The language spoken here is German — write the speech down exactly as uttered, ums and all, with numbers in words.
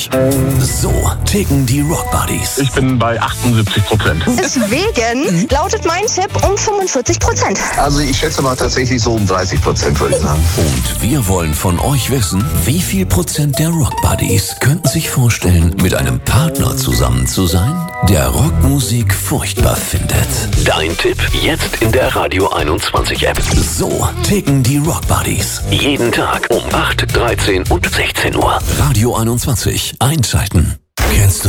So ticken die Rock Buddies. Ich bin bei achtundsiebzig Prozent. Deswegen lautet mein Tipp um fünfundvierzig Prozent. Also ich schätze mal tatsächlich so um dreißig Prozent, würde ich sagen. Und wir wollen von euch wissen, wie viel Prozent der Rock Buddies könnten sich vorstellen, mit einem Partner zusammen zu sein, der Rockmusik furchtbar findet. Dein Tipp jetzt in der Radio einundzwanzig App. So ticken die Rock Buddies. Jeden Tag um acht, dreizehn und sechzehn Uhr. Radio einundzwanzig. Einschalten. Kennst du